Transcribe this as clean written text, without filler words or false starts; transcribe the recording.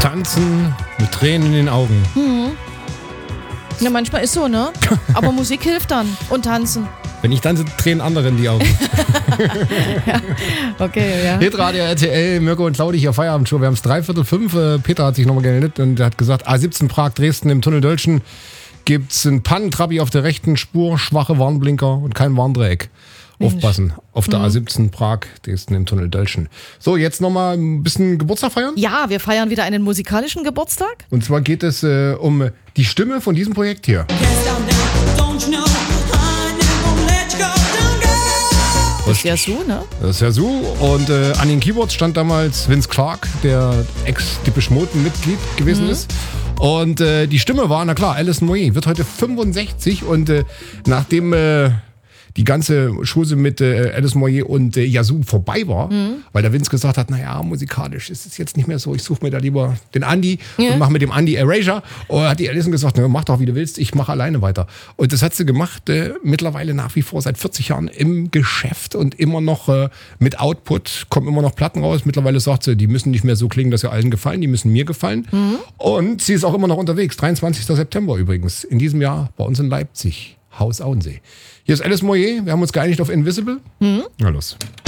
Tanzen mit Tränen in den Augen. Ja, manchmal ist so, ne? Aber Musik hilft dann. Und tanzen. Wenn ich tanze, tränen andere in die Augen. Ja. Okay, ja. Hitradio RTL, Mirko und Claudi hier, Feierabendshow. Wir haben es 4:45. Peter hat sich nochmal gemeldet und hat gesagt, A17 Prag, Dresden im Tunnel Dölschen gibt's einen Pannentrabi auf der rechten Spur, schwache Warnblinker und kein Warndreieck. Aufpassen. Auf der A17 Prag, Dresden im Tunnel Dölschen. So, jetzt nochmal ein bisschen Geburtstag feiern. Ja, wir feiern wieder einen musikalischen Geburtstag. Und zwar geht es um die Stimme von diesem Projekt hier. Das ist ja so, ne? Das ist ja so. Und an den Keyboards stand damals Vince Clarke, der Ex-Depeche Mode-Mitglied gewesen ist. Und die Stimme war, na klar, Alison Moyet, wird heute 65. Und nachdem die ganze Chose mit Alison Moyet und Yazoo vorbei war, weil der Vince gesagt hat, naja, musikalisch ist es jetzt nicht mehr so, ich suche mir da lieber den Andy und mache mit dem Andy Erasure. Und hat die Alison gesagt, na, mach doch, wie du willst, ich mache alleine weiter. Und das hat sie gemacht, mittlerweile nach wie vor seit 40 Jahren im Geschäft und immer noch mit Output, kommen immer noch Platten raus. Mittlerweile sagt sie, die müssen nicht mehr so klingen, dass sie allen gefallen, die müssen mir gefallen. Und sie ist auch immer noch unterwegs, 23. September übrigens, in diesem Jahr bei uns in Leipzig, Haus Auensee. Hier ist Alison Moyet, wir haben uns geeinigt auf Invisible. Na los.